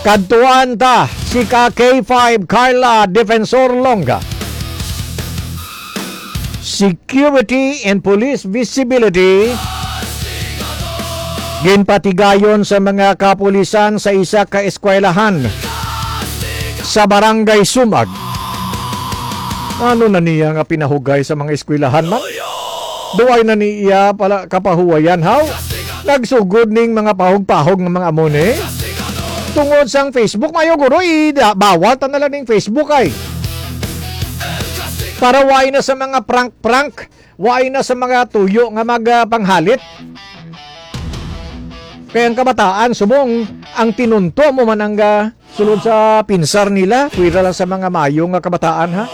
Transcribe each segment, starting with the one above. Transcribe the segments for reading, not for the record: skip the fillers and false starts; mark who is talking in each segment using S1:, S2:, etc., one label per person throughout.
S1: Kadtuan ta si ka K5 Carla Defensor Longa. Security and police visibility ginpatigayon sa mga kapulisan sa isa ka eskwelahan sa Barangay Sumag. Ano na niya nga pinahugay sa mga eskwelahan man? Duay na niya pala kapahuwayan haw? Nagsugod ning mga pahog-pahog ng mga amone? Tungod sang Facebook, mayo guro, bawal ta na lang ning Facebook ay. Para why na sa mga prank-prank, why na sa mga tuyo nga magpanghalit. Kaya ang kabataan, subong, ang tinunto mo man ang sulod sa pinsar nila, pwera lang sa mga mayong nga kabataan ha.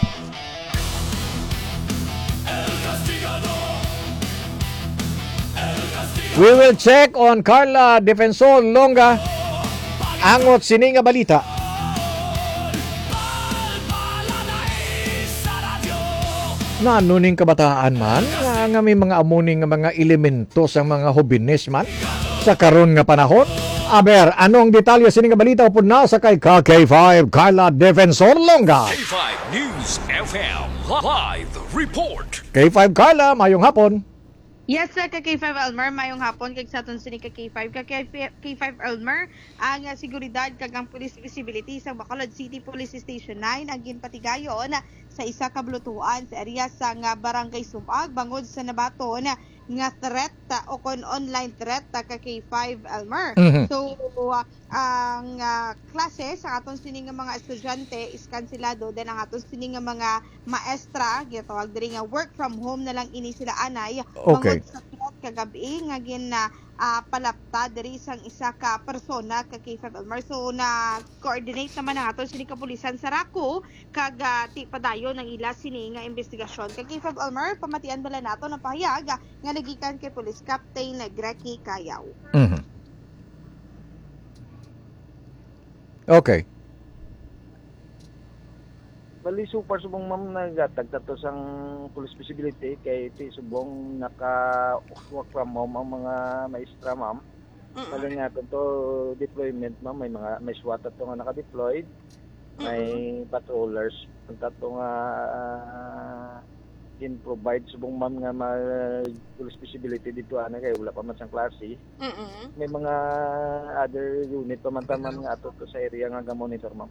S1: We will check on Carla Defensor Longa. Angot sini nga balita. Nanuning kabataan man nga may mga amuning nga mga elemento sa mga hobines man sa karon nga panahon. Aber, anong detalye sini nga balita upod na sa kay K5 Carla Defensor Longa.
S2: K5 News FM Live Report.
S1: K5 Carla, mayong hapon.
S3: Yes, sir, ka K5 Elmer, mayong hapon kag sa aton sini ka K5. Ka K5 Elmer, ang seguridad kag ang police visibility sa Bacolod City Police Station 9 ang ginpatigayon sa isa ka blutuan sa area sa Barangay Sumag bangod sa nabaton nga threat o kon online threat ka K5 Elmer.
S1: Mm-hmm.
S3: So ang klase sa aton sini nga mga estudyante is kanselado, then ang aton sini nga mga maestra gitawag diri nga work from home na lang ini sila anay.
S1: Okay.
S3: Sa kagabi nga palapta diri sang isa ka persona ka K5 Elmer. So na coordinate naman ang aton sini kapulisan sa Rako kag ti padayon ng ila sini nga investigasyon kag K5 Elmer. Pamatian bala nato ng pahayag nga nagikan kay Police Captain Grecky Kayaw.
S1: Mm-hmm. Okay.
S4: Bali super subong ma'am nagatag tato sang police visibility kay ti subong naka work from home ang mga maestra ma'am. Bali nga to deployment ma'am may SWAT ato nga naka-deployed. May patrollers tato nga provide subong ma'am nga police visibility dito ana kay wala pa man sang klase. May mga other unit pa man nga ato to sa area nga ga-monitor ma'am.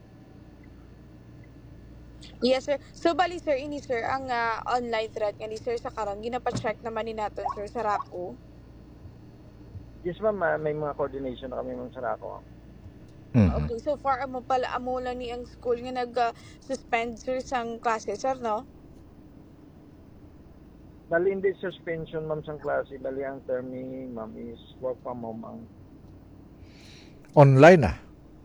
S5: Yes, sir. So, bali, sir, ini, sir, ang online threat nga ni sir sa karang, ginapa-check naman ni natin, sir, sa RACO.
S4: Yes, ma'am. May mga coordination na kami ma'am sa RACO.
S1: Mm-hmm.
S5: Okay, so far, amo lang ni ang school nga nag-suspend, sir, sang klase, sir, no?
S4: Bali, hindi suspension, ma'am, sang klase. Bali, ang term ni ma'am is work from home.
S1: Online na.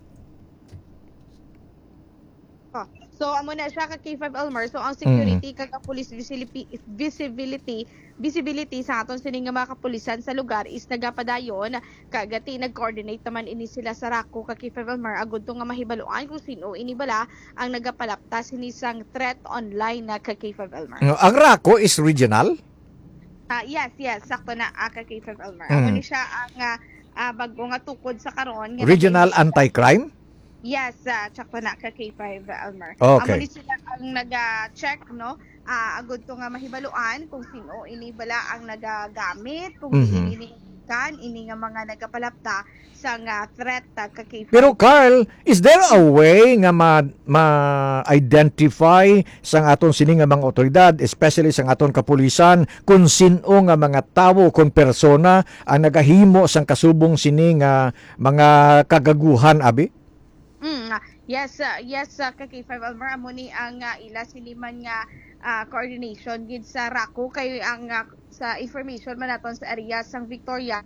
S3: So amo na siya ka K5 Elmer. So ang security kag ang police visibility sa aton sini nga mga kapulisan sa lugar is nagapadayon kagati nag-coordinate naman ini sila sa Rako ka K5 Elmer agud to nga mahibaluan kung sino ini bala ang nagapalapta sini sang threat online na ka K5 Elmer.
S1: Ang Rako is regional?
S3: Yes, sakto na ka K5 Elmer. Amo ni siya ang bago nga tukod sa karon
S1: Regional Anti-Crime?
S3: Yes, tsaka na ka K5 Elmer.
S1: Okay.
S3: Amo ni sila ang nag-check, no? Agud to nga mahibaluan kung sino ini bala ang nagagamit, kung ini nga mga nagapalapta sa threat ka K5.
S1: Pero Carl, is there a way nga ma-identify sang aton sini nga mga otoridad, especially sang aton kapulisan, kung sino nga mga tawo kung persona ang nagahimo sang kasubong sini nga mga kagaguhan abi?
S3: Yes, ka K5 Elmer, amo ni ang ila siliman nga coordination gid sa Rako kay ang sa information man naton sa area sang Victoria.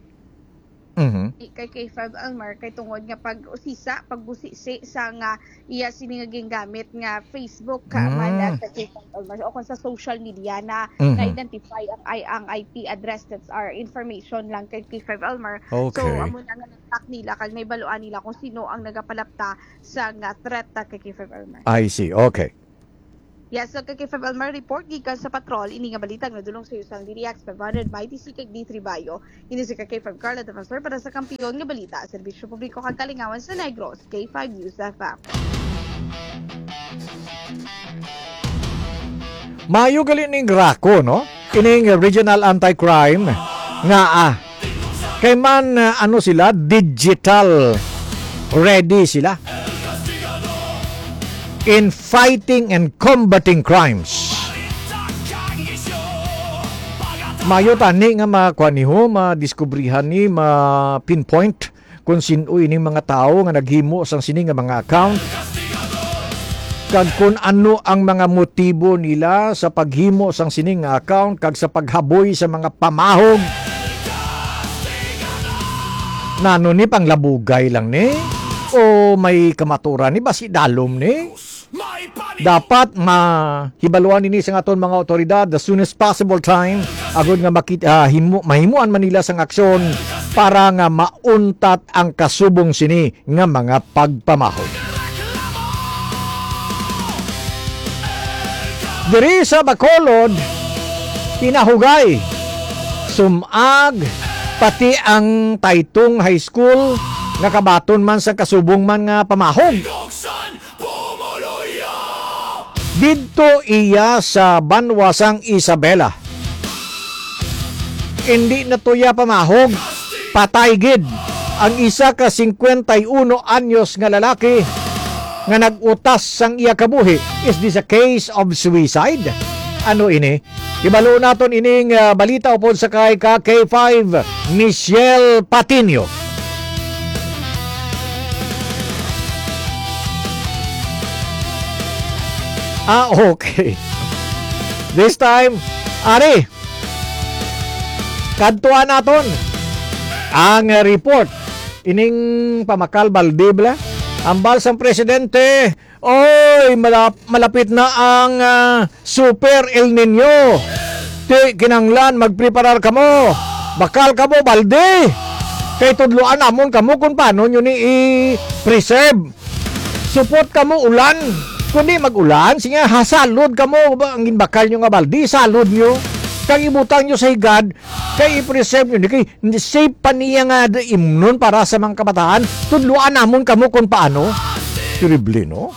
S3: Kay K5 Elmer kay tungod nga pagbusisi sa nga iya sini nga gingamit nga Facebook man sa K5 Elmer o kung sa social media na na-identify ang IP address, that's our information lang kay K5 Elmer.
S1: Okay.
S3: So amo na nga nag-track nila kag may baluan nila kung sino ang nagapalapta sa nga threat kay K5 Elmer.
S1: I see. Okay.
S3: Yes, so kay K5 Elmer report gikan sa patrol ini nga balitang nadulong sa usang DDX 500 mighty si kay D3 Bayo. Ini si K5 Carla Defensor para sa kampiyon nga balita serbisyo publiko kag kalingawan sa Negros K5 News FM.
S1: Mayo gali ning Graco, no? Kining regional anti-crime nga kay man ano sila digital ready sila in fighting and combating crimes. Mayo tani nga makuha ni ho, madiskubrihan ni, ma-pinpoint kung sino ining mga tao nga naghimo sang sini nga mga account kag kung ano ang mga motibo nila sa paghimo sang sini nga account kag sa paghaboy sa mga pamahog. Nano ni panglabugay lang ni o may kamaturan ni basi dalom ni. Dapat mahibaluan ini sa aton mga otoridad the soonest possible time agud nga mahimuan man nila sang aksyon para nga mauntat ang kasubong sini nga mga pagpamahog. Diri sa Bacolod pinahugay sumag pati ang Taytong High School nga kabaton man sa kasubong man nga pamahog. Dito iya sa Banwasang Isabela. Hindi na tuya pamahog, patay gid ang isa ka 51 anyos nga lalaki nga nag-utas sang iya kabuhi. Is this a case of suicide? Ano ini? Ibalo naton ining balita upon sa kay K5 Michelle Patinio. Okay. This time, ari, kadtuan naton ang report ining pamakal Baldibla. Ambal sang presidente, oy, malapit na ang Super El Nino. Ti kinanglan magpreparar kamo. Bakal kamo balde. Kay tudloan namon kamo kung paano nyo ni i-preserve. Support kamo ulan. Kundi mag-ulan, siya hasalod kamo ang ginbakal nyo nga balde, salod nyo. Kang ibutang nyo sa higad, kay i-preserve nyo, kay safe pa niya nga imnon para sa mga kabataan, tudluan namon kamo kung paano. Terrible, no?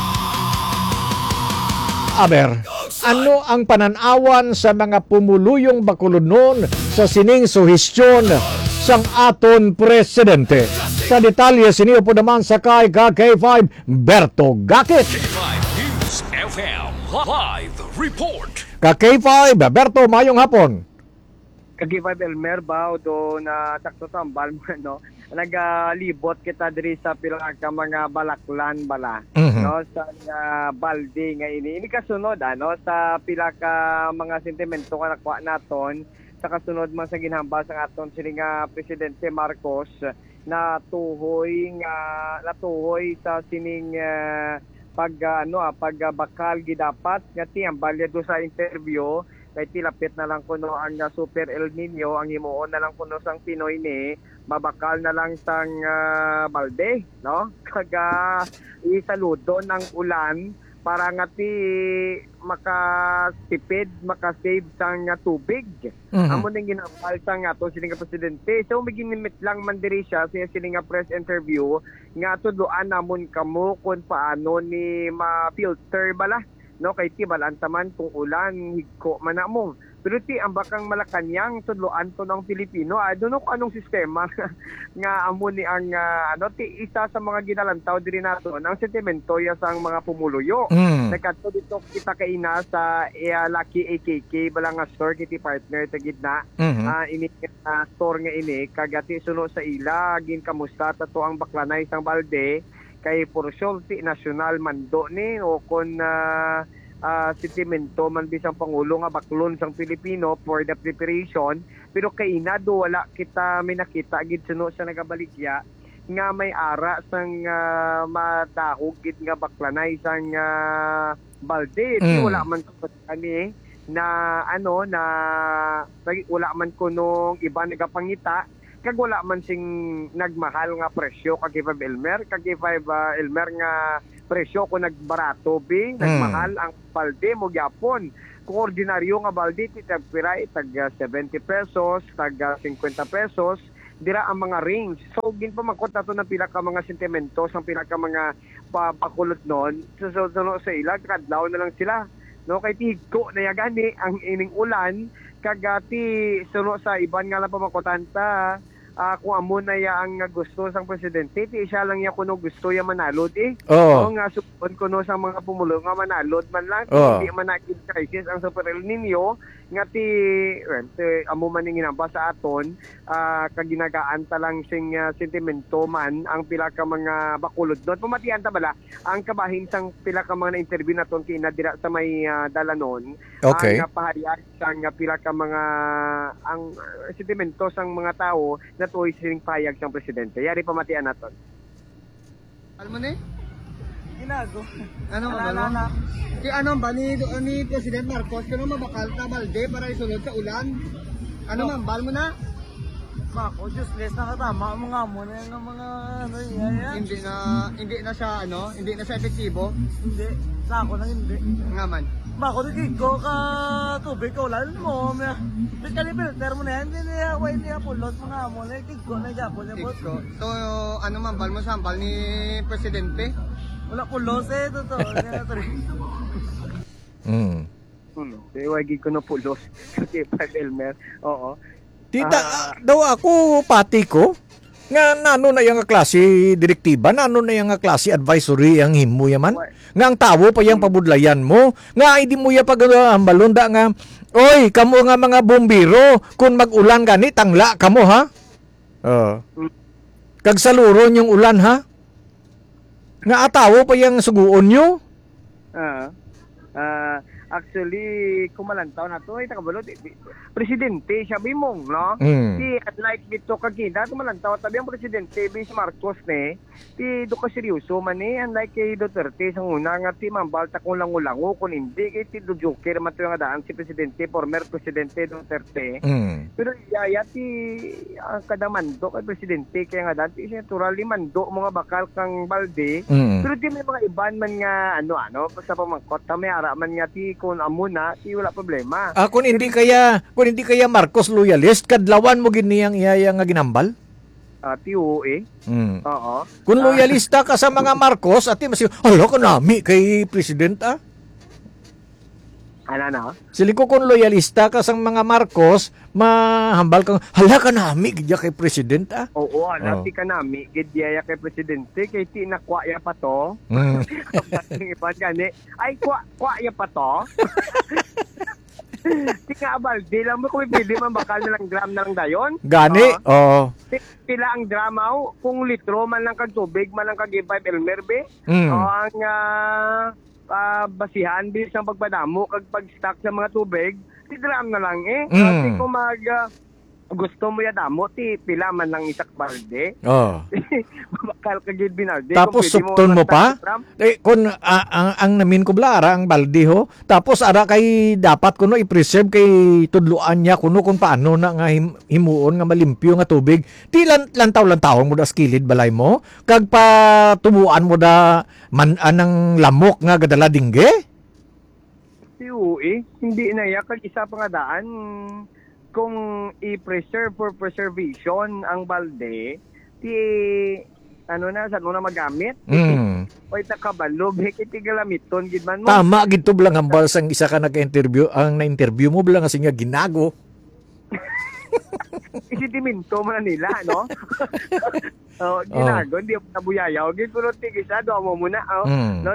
S1: Aber, ano ang pananawan sa mga pumuluyong Bacolod noon sa sining suhestyon sang aton presidente? Sa detalye, siniyo po naman sa kay K5 Berto Gakit.
S2: K5 News FM Live Report.
S1: K5 Berto, mayong hapon.
S4: K5 Elmer ba do na sakto tambal mo no? Nagalibot kita diri sa pila ka mga balaklan bala no sa balde nga ini kasunod ano sa pila ka mga sentimento nga nakuha naton sa kasunod man sa ginhambal sa aton sini nga presidente Marcos na tuhoy sa sining pagbakal gidapat nga tiyang balya do sa interview kay tilapit na lang kuno ang Super El Nino ang himuon na lang kuno sang Pinoy ni mabakal na lang sang balde no kaga isaludo ng ulan para nga ti makatipid makasave sang tubig. Amo ning ginapal sang ato sining nga presidente. So miginimit lang man diri siya sa sining nga press interview nga tudloan namon kamo kung paano ni ma-filter bala no kay ti balantaman kung ulan higko man namo. Pero ti ang bakang Malacañang tudloan to ng Pilipino I don't know kung anong sistema nga amo ni ang ti isa sa mga ginalantaw diri nato ang sentimento ya sang mga pumuluyo. Nagkadto dito kita kaina sa Lucky AKK balang nga store kiti partner ta gitna. Ini store nga ini kagati suno sa ila gin kamusta tato ang baklanay sang balde kay porsyonti nasyonal mando ni o kon sentimento man bisang pangulo nga baklon sang Pilipino for the preparation pero kay inado wala kita may nakita gid suno sa nagabaligya nga may ara sang matahog gid nga baklanay sang balde wala man ani na wala man kunong iba nagapangita kag wala man sing nagmahal nga presyo kag K5 Elmer nga
S6: presyo kung nagbarato nagmahal ang balde mo gyapon. Kung ordinaryo nga balde ti tag pira tag 70 pesos, tag 50 pesos, dira ang mga range. So ginpamakot nato ng pila ka mga sentimentos, ang pila ka mga pakulot noon. So sa ila kadlaw na lang sila. No kay tigko na gani ang ining ulan kagati suno sa iban nga lang pamakotanta. Kung amo na ya ang gusto sang presidente, ti siya lang ya kuno gusto ya manalod
S1: Oo.
S6: nga supon kuno sa mga pumulo nga manalod man lang
S1: Oo.
S6: hindi man nakit crisis ang Super El Nino nga ti amo man ning ginamba sa aton kaginagaan ta lang sing sentimento man ang pila ka mga bakulod doon pumatian ta bala ang kabahin sang pila ka mga na-interview naton kinadira sa may dalanon
S1: Okay.
S6: ang pahayag sang pila ka mga ang sentimento sang mga tao na tuoy sining pahayag sang presidente yari pamatian naton.
S7: Alam mo ni? Ginago. Ano ba ba? Si ano ba ni President Marcos kuno mabakal ta balde para isunod sa ulan? Ano man bal mo na?
S8: Mako, useless na katama mga amo na yung mga ano yan.
S7: Hindi na siya hindi na siya epektibo.
S8: Hindi, sa ako na hindi.
S7: Nga man.
S8: Mako, nagkigo ka tubig ka ulan mo. Filter mo na yan, hindi niya pulot mga amo na nagkigo na yapon niya po.
S7: So ano man bal mo sa bal ni Presidente?
S8: Wala pulos totoo.
S6: Iwagi ko na pulos kasi Pat Elmer. Oo.
S1: Tita, daw ako pati ko nga nano na yung klase direktiba, nano na yung klase advisory ang himo yaman. Nga ang tawo pa yung pabudlayan mo, nga hindi mo ya pag balonda nga, oy, kamo nga mga bombero, kung mag-ulan gani, tangla kamo ha? Kag saluron yung ulan ha? Nga atawo pa yung suguon nyo?
S6: Actually, kumalantaw na to, takabalo, presidente, siya bimong, no? Di, unlike dito kagina, kumalantaw, tabi ang presidente, bis Marcos, ti do ka seryoso man unlike kay Duterte, sa una nga, ti mambalta kung lango-lango, kung hindi, kay ti do joker, man yung adaan si presidente, former presidente Duterte. Pero yaya, ti, ang kadamando kay presidente, kaya nga dati, siya naturally mando, mga bakal kang balde, pero di may mga iban man nga, sa pamangkot, may ara man nga, ti kung amo na, wala problema.
S1: Kung hindi kaya Marcos loyalist, kadlawan mo giniyang iyaya nga ginambal?
S6: TOA. Oo.
S1: Kung loyalista ka sa mga Marcos, ati mas hala ka nami kay president
S6: Ano na?
S1: Sili ko kung loyalista ka sa mga Marcos, mahambal kang hala ka nami gidya kay president
S6: Oo, nati ka nami gidya kay presidente kay ti nakwaya pa to. Iban gani. Ay kwaya pa to. Tika abal, di lang mo kung pwede man bakal na lang gram na lang dayon.
S1: Gani? Oo.
S6: Pila ang dramaw, kung litro man lang kag tubig, man lang kag 5 Elmer be. Ang basihan bis ang pagpadamo kag pag-stock sa mga tubig, ti dram na lang Kasi kung gusto mo ya damo, ti pila man lang isak balde. Bakal kagid binalde.
S1: Tapos sukton mo pa? Kung ang namin ko blara ang balde ho. Tapos ara kay dapat kuno i-preserve kay tudluan niya kuno kung paano na nga himuon nga malimpyo nga tubig. Ti lantaw-lantaw mo da skilid balay mo. Kag pa tubuan mo da anang lamok nga gadala dingge.
S6: Hindi na ya kag isa pa nga daan kung i-preserve for preservation ang balde, saan mo na magamit? O itakabalog, iti galamiton, gidman mo.
S1: Tama, gito bilang hambal sang isa ka nag-interview, ang na-interview mo bilang kasi nga ginago.
S6: Isitiminto mo na nila, no? Ginago, hindi mo nabuyayaw. Pero tigisa, do mo muna, no?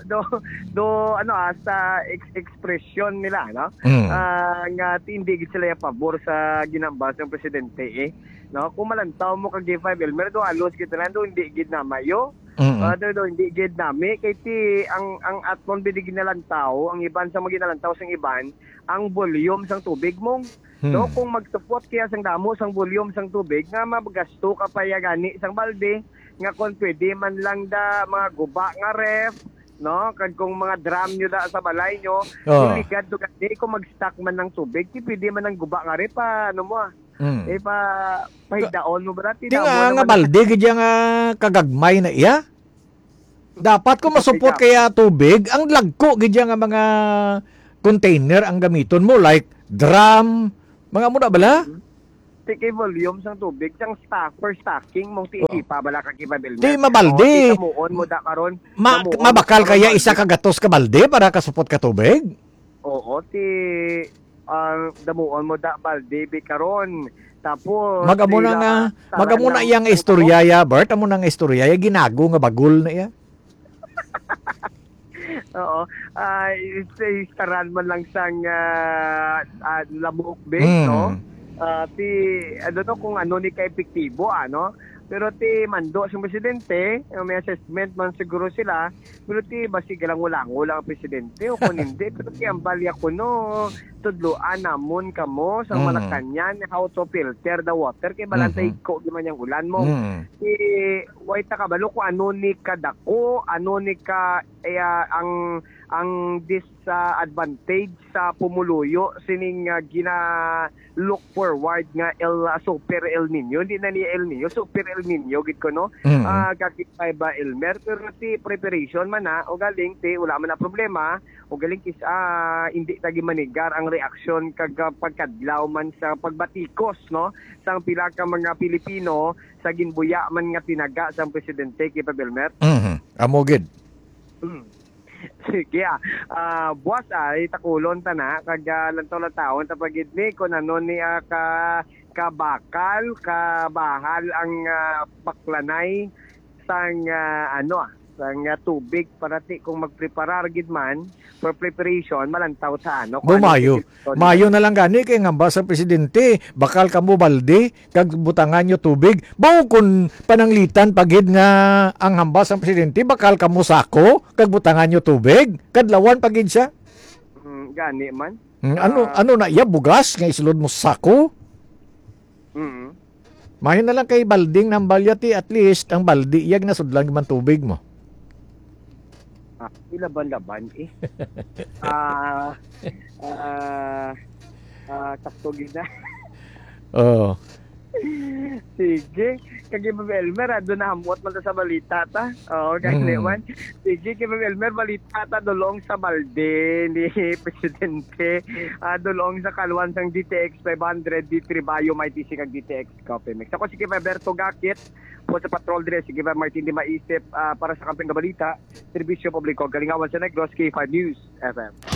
S6: Sa expression nila, no? Nga hindi sila yung pabor sa ginambas ng presidente, no? Kung malantaw mo kag G5 Elmer, do alos kita lang, do hindi gid na mayo. Do hindi gid nami kay ti ang atmon bidig nalantaw, ang iban sa maginalantaw sang iban, ang volume sang tubig mong. So kung magtupot kaya sang damo sang volume sang tubig nga magasto ka pa ya gani sang balde nga kung pwede man lang da mga guba nga ref, no? Kag kung mga drum nyo da sa balay nyo, ligad do gani kung mag-stock man ng tubig, ti pwede man ng guba nga ref pa pahidaon mo ba?
S1: Di nga balde gidya nga kagagmay na iya. Dapat kung masupot kaya tubig, ang lagko gidya nga mga container ang gamiton mo like drum, mga muna bala?
S6: Tiki volume sang tubig, sang stock for stocking mong tiipa bala ka kipabil.
S1: Di mabalde.
S6: Damuon mo da karon.
S1: Mabakal kaya isa ka gatos ka balde para kasupot ka tubig?
S6: Oo, damuon mo da balde bi karon. Tapos
S1: magamuna yang istoryaya, Bert, amo nang istoryaya ginago nga bagol na iya.
S6: Oo. Istaran man lang sang lamok be, no? Kung ano ni ka epektibo, ano? Pero mando sa presidente, may assessment man siguro sila, pero basi galang ulang ang presidente o kung hindi, pero ang balya ko no, tudloan namon kamo sa Malacanang how to filter the water kay balantay ko di man yang ulan mo. Wait ta kabalo kung ano ni kadako, ano ni ka ang disadvantage sa pumuluyo sining gina look forward nga super El Nino, hindi na ni El Nino, super El Nino gid ko no. Kakipay ba Elmer, pero preparation man na o galing wala man na problema o galing hindi tagi manigar ang reaksyon kag pagkadlaw man sa pagbatikos no sang pila ka mga Pilipino sa ginbuya man nga tinaga sa presidente kay Elmer.
S1: Amo gid.
S6: Sige buwas itakulon ta na kag lantaw taon tapagid ni kun ano ni kabakal kabahal ang baklanay sang sang tubig parati kung magpreparar gid man for preparation malantaw ta ano
S1: Mayo na lang gani kay ngamba sa presidente bakal kamo balde kag butangan nyo tubig bao kun pananglitan pagid nga ang hamba sa presidente bakal kamo sako kag butangan nyo tubig kadlawan pagid siya
S6: gani man
S1: ano na iya bugas nga isulod mo sako Mayo na lang kay balding ng balyati at least ang baldi iyag na sudlan man tubig mo.
S6: Ilaban-laban taktogin na.
S1: Oo.
S6: Sige, kagi Elmer doon na hamot man sa balita ta. Oo, kasi man. Sige, kay Elmer balita ta dolong sa balde ni presidente. Dolong sa kalwan sang DTX 500 D3 Bayo may TC kag DTX Coffee Mix. Ako si Berto Gakit po sa patrol dire sige ba Martin di maisip para sa kampeng balita, serbisyo publiko galingawan sa Negros K5 News FM.